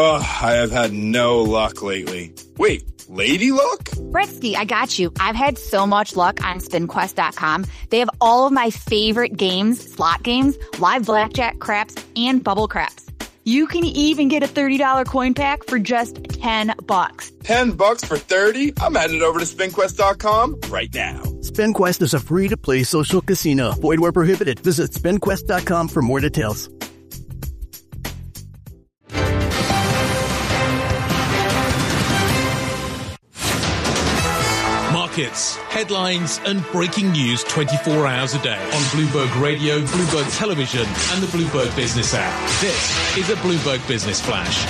I have had no luck lately. Wait, lady luck? Britsky, I got you. I've had so much luck on SpinQuest.com. They have all of my favorite games, slot games, live blackjack, craps, and bubble craps. You can even get a $30 coin pack for just $10. $10 for 30? I'm headed over to SpinQuest.com right now. SpinQuest is a free-to-play social casino. Void where prohibited. Visit SpinQuest.com for more details. Markets, headlines and breaking news 24 hours a day on Bloomberg Radio, Bloomberg Television and the Bloomberg Business app. This is a Bloomberg Business Flash.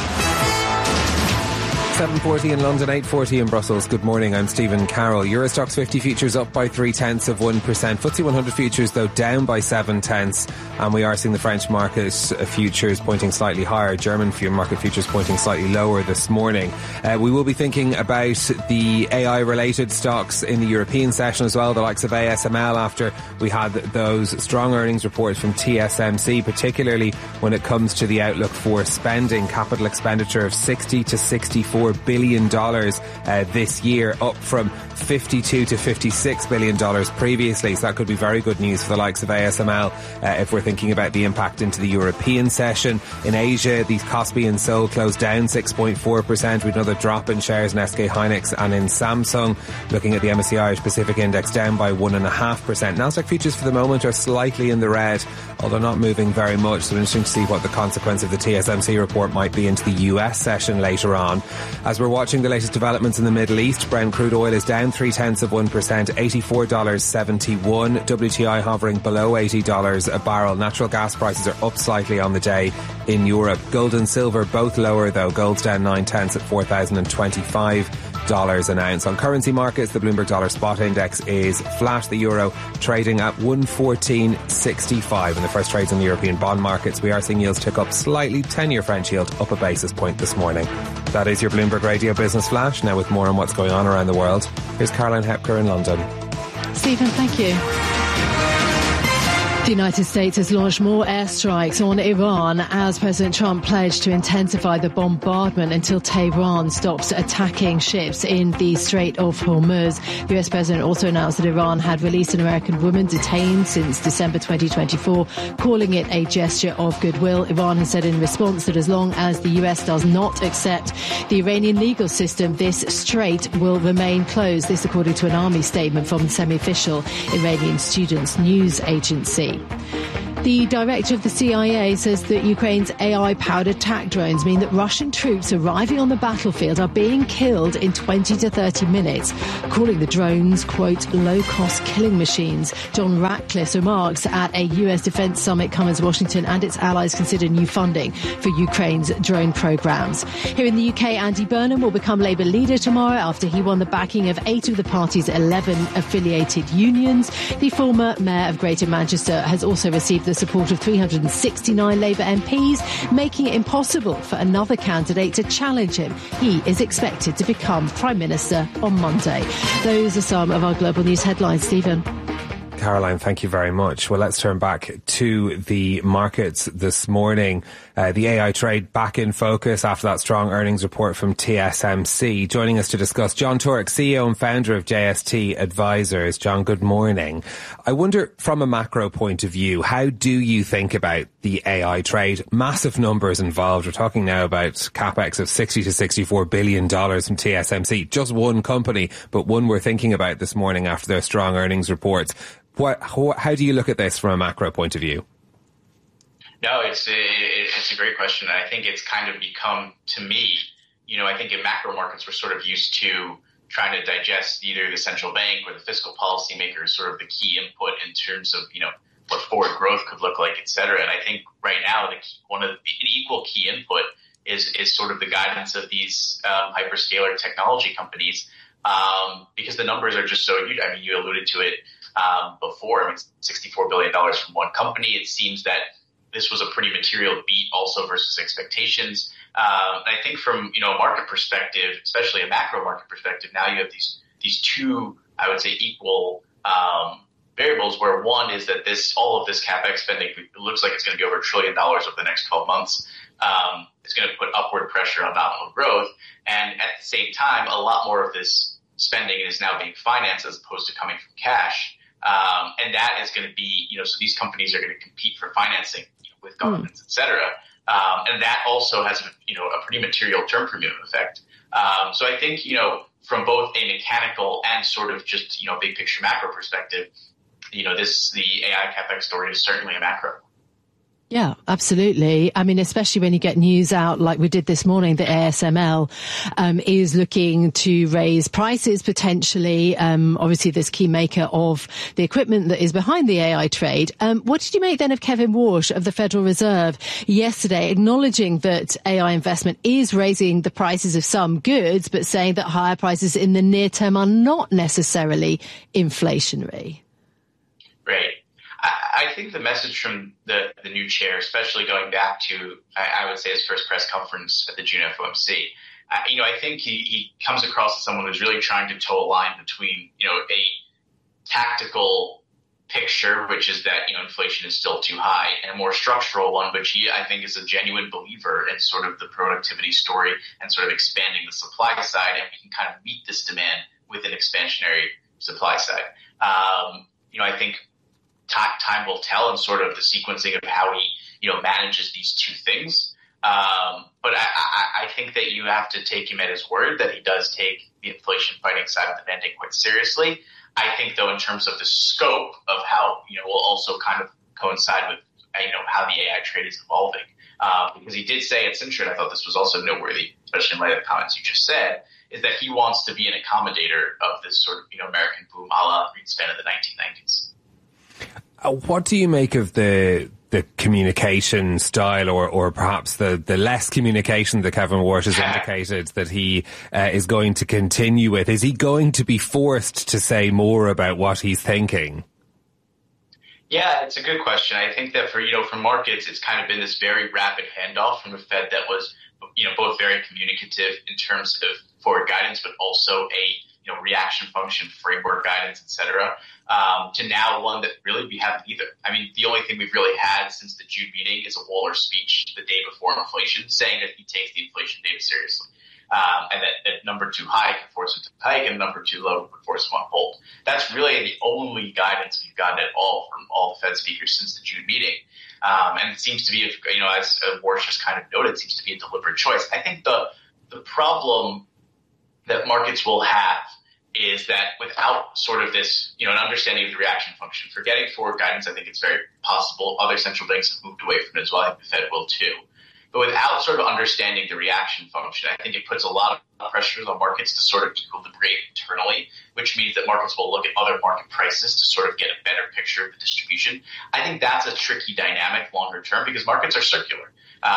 7:40 in London, 8:40 in Brussels. Good morning, I'm Stephen Carroll. Euro Stoxx 50 futures up by 0.3%. FTSE 100 futures, though, down by 0.7. And we are seeing the French market futures pointing slightly higher. German market futures pointing slightly lower this morning. We will be thinking about the AI-related stocks in the European session as well, the likes of ASML, after we had those strong earnings reports from TSMC, particularly when it comes to the outlook for spending, capital expenditure of $60 to $64 billion this year, up from $52 to $56 billion previously. So that could be very good news for the likes of ASML if we're thinking about the impact into the European session. In Asia, these Kospi and Seoul closed down 6.4%, with another drop in shares in SK Hynix and in Samsung. Looking at the MSCI Irish Pacific Index, down by 1.5%. Nasdaq futures for the moment are slightly in the red, although not moving very much. So interesting to see what the consequence of the TSMC report might be into the US session later on. As we're watching the latest developments in the Middle East, Brent crude oil is down 0.3%, $84.71. WTI hovering below $80 a barrel. Natural gas prices are up slightly on the day in Europe. Gold and silver both lower, though. Gold's down 0.9 at $4,025 an ounce. On currency markets, the Bloomberg Dollar Spot Index is flat. The euro trading at 114.65. In the first trades in the European bond markets, we are seeing yields tick up slightly. 10-year French yield up a basis point this morning. That is your Bloomberg Radio Business Flash. Now with more on what's going on around the world, here's Caroline Hepker in London. Stephen, thank you. The United States has launched more airstrikes on Iran as President Trump pledged to intensify the bombardment until Tehran stops attacking ships in the Strait of Hormuz. The US President also announced that Iran had released an American woman detained since December 2024, calling it a gesture of goodwill. Iran has said in response that as long as the US does not accept the Iranian legal system, this strait will remain closed. This according to an army statement from the semi-official Iranian Students News Agency. The director of the CIA says that Ukraine's AI-powered attack drones mean that Russian troops arriving on the battlefield are being killed in 20 to 30 minutes, calling the drones, quote, low-cost killing machines. John Ratcliffe remarks at a US defense summit come as Washington and its allies consider new funding for Ukraine's drone programs. Here in the UK, Andy Burnham will become Labour leader tomorrow after he won the backing of 8 of the party's 11 affiliated unions. The former mayor of Greater Manchester has also received the support of 369 Labour MPs, making it impossible for another candidate to challenge him. He is expected to become Prime Minister on Monday. Those are some of our global news headlines, Stephen. Caroline, thank you very much. Well, let's turn back to the markets this morning. The AI trade back in focus after that strong earnings report from TSMC. Joining us to discuss, John Turek, CEO and founder of JST Advisors. John, good morning. I wonder, from a macro point of view, how do you think about the AI trade? Massive numbers involved. We're talking now about capex of $60 to $64 billion from TSMC. Just one company, but one we're thinking about this morning after their strong earnings reports. How do you look at this from a macro point of view? No, it's a great question. I think it's kind of become, to me, I think in macro markets, we're sort of used to trying to digest either the central bank or the fiscal policy makers, sort of the key input in terms of, what forward growth could look like, et cetera. And I think right now, one of the equal key input is sort of the guidance of these hyperscaler technology companies, because the numbers are just so huge. I mean, you alluded to it before. I mean, $64 billion from one company. It seems that this was a pretty material beat also versus expectations. I think from, a market perspective, especially a macro market perspective, now you have these two, I would say, equal variables, where one is that all of this CapEx spending, it looks like it's going to be over $1 trillion over the next 12 months. It's going to put upward pressure on nominal growth. And at the same time, a lot more of this spending is now being financed as opposed to coming from cash. And that is going to be, so these companies are going to compete for financing with governments, et cetera. And that also has, a pretty material term premium effect. So I think, from both a mechanical and sort of just, big picture macro perspective, the AI CapEx story is certainly a macro. Yeah, absolutely. I mean, especially when you get news out like we did this morning, that ASML is looking to raise prices potentially. Obviously, this key maker of the equipment that is behind the AI trade. What did you make then of Kevin Warsh of the Federal Reserve yesterday, acknowledging that AI investment is raising the prices of some goods, but saying that higher prices in the near term are not necessarily inflationary? Right. I think the message from the new chair, especially going back to, I would say, his first press conference at the June FOMC, I think he comes across as someone who's really trying to toe a line between, a tactical picture, which is that, inflation is still too high, and a more structural one, which I think is a genuine believer in sort of the productivity story and sort of expanding the supply side, and we can kind of meet this demand with an expansionary supply side. I think time will tell and sort of the sequencing of how he, manages these two things. But I think that you have to take him at his word that he does take the inflation fighting side of the mandate quite seriously. I think, though, in terms of the scope of how, will also kind of coincide with, how the AI trade is evolving. Because he did say at Sintra, and I thought this was also noteworthy, especially in light of the comments you just said, is that he wants to be an accommodator of this sort of, American boom a la Greenspan of the 1990s. What do you make of the communication style or perhaps the less communication that Kevin Warsh has indicated that he is going to continue with? Is he going to be forced to say more about what he's thinking? Yeah, it's a good question. I think that for markets, it's kind of been this very rapid handoff from a Fed that was, both very communicative in terms of forward guidance, but also a reaction function, framework guidance, et cetera, to now one that really we haven't either. I mean, the only thing we've really had since the June meeting is a Waller speech the day before inflation saying that he takes the inflation data seriously, and that number too high could force him to hike and number too low would force him on hold. That's really the only guidance we've gotten at all from all the Fed speakers since the June meeting. And it seems to be, as Warsh just kind of noted, it seems to be a deliberate choice. I think the problem that markets will have is that without sort of this, an understanding of the reaction function, forgetting forward guidance, I think it's very possible other central banks have moved away from it as well. I think the Fed will too. But without sort of understanding the reaction function, I think it puts a lot of pressures on markets to sort of equilibrate internally, which means that markets will look at other market prices to sort of get a better picture of the distribution. I think that's a tricky dynamic longer term because markets are circular.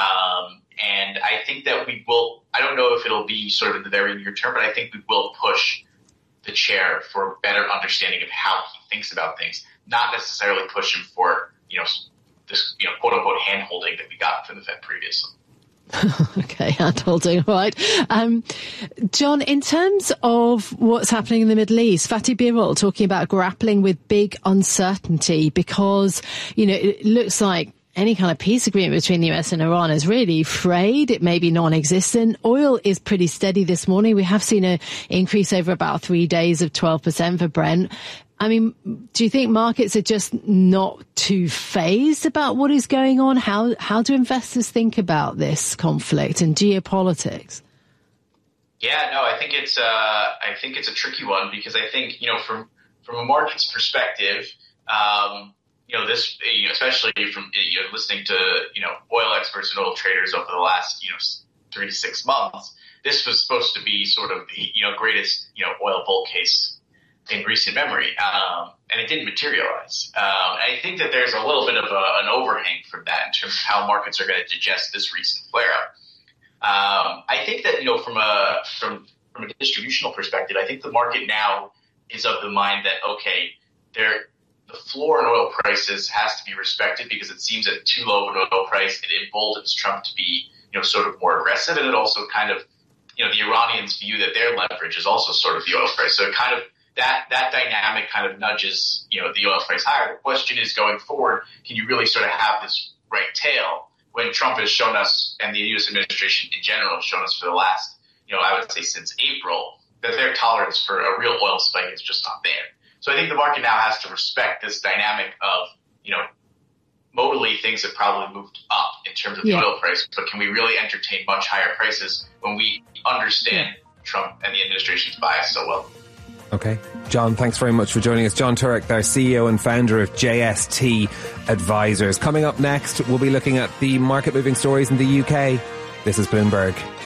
And I think that we will, I don't know if it'll be sort of in the very near term, but I think we will push the chair for a better understanding of how he thinks about things, not necessarily push him for, this, quote unquote hand holding that we got from the Fed previously. Okay, hand holding, all right. John, in terms of what's happening in the Middle East, Fatih Birol talking about grappling with big uncertainty because, it looks like any kind of peace agreement between the US and Iran is really frayed. It may be non-existent. Oil is pretty steady this morning. We have seen an increase over about 3 days of 12% for Brent. I mean, do you think markets are just not too fazed about what is going on? How do investors think about this conflict and geopolitics? Yeah, no, I think it's a tricky one because I think, from a market's perspective, this, especially from listening to oil experts and oil traders over the last 3 to 6 months, this was supposed to be sort of the greatest oil bull case in recent memory, and it didn't materialize. I think that there's a little bit of an overhang from that in terms of how markets are going to digest this recent flare-up. I think that from a distributional perspective, I think the market now is of the mind that the floor in oil prices has to be respected because it seems at too low of an oil price, it emboldens Trump to be, sort of more aggressive. And it also kind of, the Iranians view that their leverage is also sort of the oil price. So it kind of, that dynamic kind of nudges, the oil price higher. The question is going forward, can you really sort of have this right tail when Trump has shown us, and the U.S. administration in general has shown us for the last, I would say since April, that their tolerance for a real oil spike is just not there. So I think the market now has to respect this dynamic of, modally things have probably moved up in terms of the oil price, but can we really entertain much higher prices when we understand Trump and the administration's bias so well? Okay. John, thanks very much for joining us. John Turek, our CEO and founder of JST Advisors. Coming up next, we'll be looking at the market-moving stories in the UK. This is Bloomberg.